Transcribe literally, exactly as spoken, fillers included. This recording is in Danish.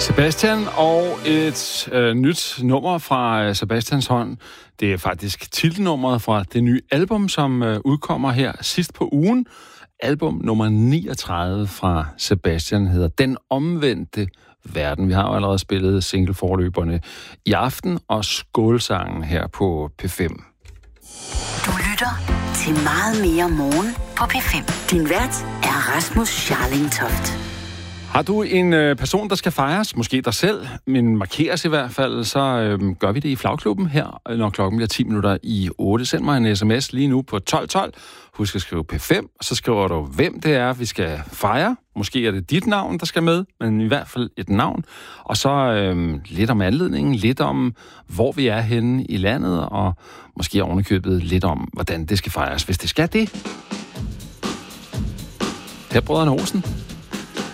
Sebastian og et øh, nyt nummer fra øh, Sebastians hånd. Det er faktisk titelnummeret fra det nye album, som øh, udkommer her sidst på ugen. Album nummer niogtredive fra Sebastian hedder Den Omvendte Verden. Vi har jo allerede spillet singleforløberne i aften og skålsangen her på P fem. Du lytter til Meget mere morgen på P fem. Din vært er Rasmus Scharling Toft. Har du en øh, person, der skal fejres, måske dig selv, men markeres i hvert fald, så øh, gør vi det i Flagklubben her, når klokken bliver ti minutter i otte. Send mig en sms lige nu på tolv tolv. Husk at skrive P fem, og så skriver du, hvem det er, vi skal fejre. Måske er det dit navn, der skal med, men i hvert fald et navn. Og så øh, lidt om anledningen, lidt om, hvor vi er henne i landet, og måske ovenikøbet lidt om, hvordan det skal fejres, hvis det skal det. Her Brødrene Olsen.